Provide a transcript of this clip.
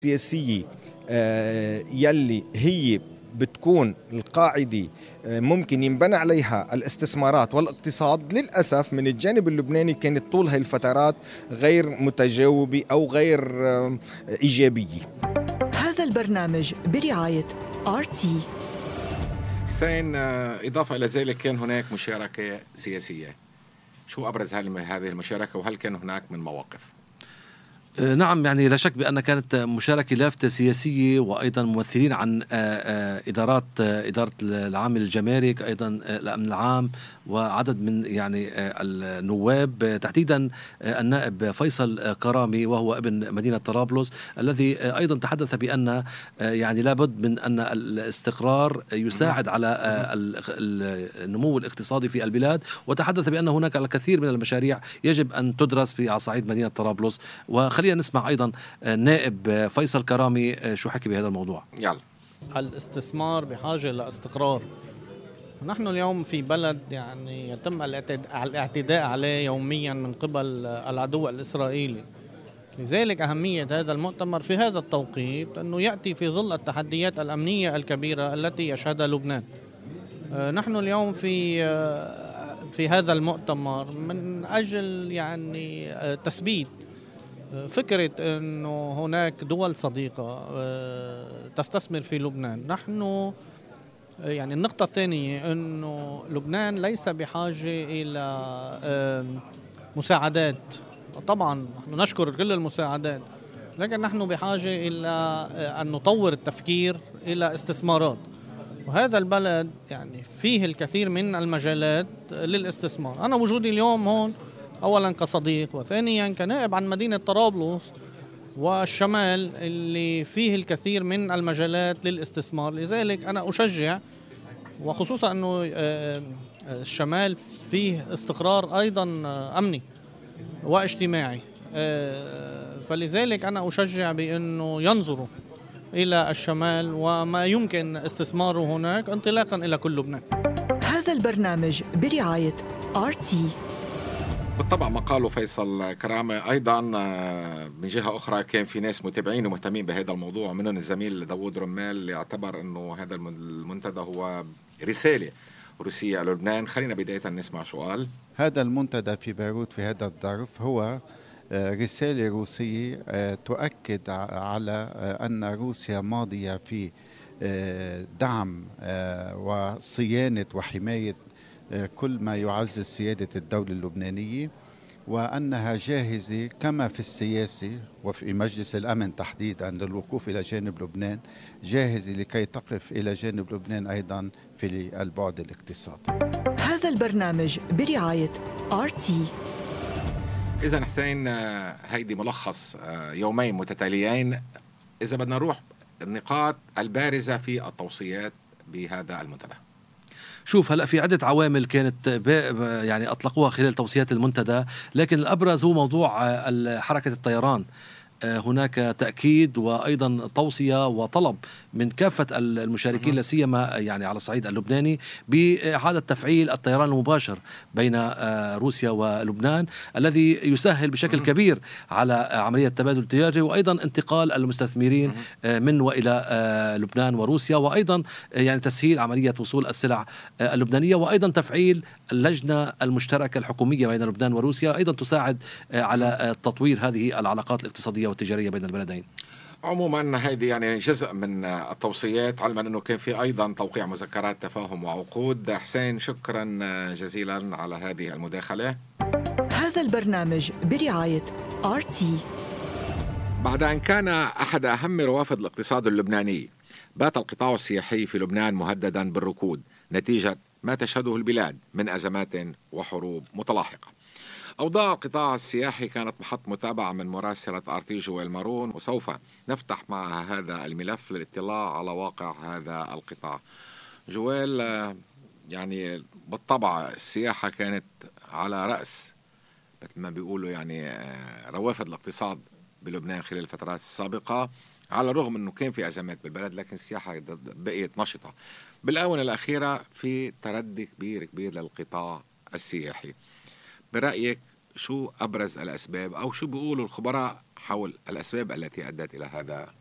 السياسية يلي هي بتكون القاعدة ممكن ينبنى عليها الاستثمارات والاقتصاد، للأسف من الجانب اللبناني كانت طول هاي الفترات غير متجاوبة أو غير إيجابية. هذا البرنامج برعاية RT. حسين، إضافة إلى ذلك كان هناك مشاركة سياسية، شو أبرز هذه المشاركة وهل كان هناك من مواقف؟ نعم، يعني لا شك بأن كانت مشاركة لافتة سياسية، وأيضا ممثلين عن إدارة العامل الجمارك، أيضا الأمن العام، وعدد من يعني النواب، تحديدا النائب فيصل كرامي وهو ابن مدينة طرابلس، الذي أيضا تحدث بأن يعني لابد من أن الاستقرار يساعد على النمو الاقتصادي في البلاد، وتحدث بأن هناك الكثير من المشاريع يجب أن تدرس على صعيد مدينة طرابلس. خلينا نسمع أيضا النائب فيصل كرامي شو حكي بهذا الموضوع. يلا. الاستثمار بحاجة لاستقرار. نحن اليوم في بلد يعني يتم الاعتداء عليه يوميا من قبل العدو الإسرائيلي، لذلك أهمية هذا المؤتمر في هذا التوقيت أنه يأتي في ظل التحديات الأمنية الكبيرة التي يشهدها لبنان. نحن اليوم في هذا المؤتمر من أجل يعني تثبيت فكرة أنه هناك دول صديقة تستثمر في لبنان. نحن يعني النقطة الثانية أنه لبنان ليس بحاجة إلى مساعدات. طبعا نحن نشكر كل المساعدات، لكن نحن بحاجة إلى أن نطور التفكير إلى استثمارات، وهذا البلد يعني فيه الكثير من المجالات للاستثمار. أنا وجودي اليوم هون أولا كصديق، وثانيا كنائب عن مدينة طرابلس والشمال اللي فيه الكثير من المجالات للاستثمار، لذلك أنا أشجع، وخصوصا أنه الشمال فيه استقرار أيضا أمني واجتماعي، فلذلك أنا أشجع بأنه ينظروا إلى الشمال وما يمكن استثماره هناك انطلاقا إلى كل لبنان. هذا البرنامج برعاية RT. بالطبع ما قاله فيصل كرامة أيضا من جهة أخرى كان في ناس متابعين ومهتمين بهذا الموضوع، منهم الزميل داوود رمال اللي اعتبر أنه هذا المنتدى هو رسالة روسية على لبنان. خلينا بداية نسمع شو قال. هذا المنتدى في بيروت في هذا الظرف هو رسالة روسية تؤكد على أن روسيا ماضية في دعم وصيانة وحماية كل ما يعزز سيادة الدولة اللبنانية، وأنها جاهزة كما في السياسة وفي مجلس الأمن تحديدا للوقوف إلى جانب لبنان، جاهزة لكي تقف إلى جانب لبنان أيضا في البعد الاقتصادي. هذا البرنامج برعاية RT. إذا حسين، هيدي ملخص يومين متتاليين. إذا بدنا نروح النقاط البارزة في التوصيات بهذا المنتدى. شوف، هلأ في عدة عوامل كانت يعني أطلقوها خلال توصيات المنتدى، لكن الأبرز هو موضوع حركة الطيران. هناك تأكيد وأيضا توصية وطلب من كافة المشاركين، لا سيما يعني على الصعيد اللبناني، بإعادة تفعيل الطيران المباشر بين روسيا ولبنان، الذي يسهل بشكل كبير على عملية التبادل التجاري، وأيضا انتقال المستثمرين من وإلى لبنان وروسيا، وأيضا يعني تسهيل عملية وصول السلع اللبنانية، وأيضا تفعيل اللجنة المشتركة الحكومية بين لبنان وروسيا، أيضا تساعد على تطوير هذه العلاقات الاقتصادية والتجارية بين البلدين. عموما هذه يعني جزء من التوصيات، علما أنه كان في أيضا توقيع مذكرات تفاهم وعقود. حسين، شكرا جزيلا على هذه المداخلة. هذا البرنامج برعاية RT. بعد أن كان أحد أهم روافد الاقتصاد اللبناني، بات القطاع السياحي في لبنان مهددا بالركود نتيجة ما تشهده البلاد من أزمات وحروب متلاحقة. أوضاع القطاع السياحي كانت محط متابعة من مراسلة RT جويل مارون، وسوف نفتح معها هذا الملف للاطلاع على واقع هذا القطاع. جويل، يعني بالطبع السياحة كانت على رأس مثل ما بيقولوا يعني روافد الاقتصاد بلبنان خلال الفترات السابقة، على الرغم أنه كان في أزمات بالبلد، لكن السياحة بقيت نشطة. بالآونة الأخيرة في تردي كبير للقطاع السياحي. برأيك شو أبرز الأسباب، أو شو بيقولوا الخبراء حول الأسباب التي أدت إلى هذا